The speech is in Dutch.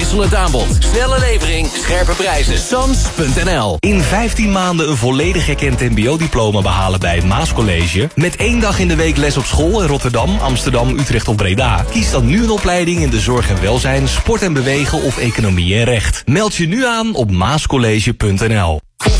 Wisselend aanbod, snelle levering, scherpe prijzen. Sans.nl. In 15 maanden een volledig erkend mbo-diploma behalen bij het Maascollege. Met 1 dag in de week les op school in Rotterdam, Amsterdam, Utrecht of Breda. Kies dan nu een opleiding in de zorg en welzijn, sport en bewegen of economie en recht. Meld je nu aan op maascollege.nl.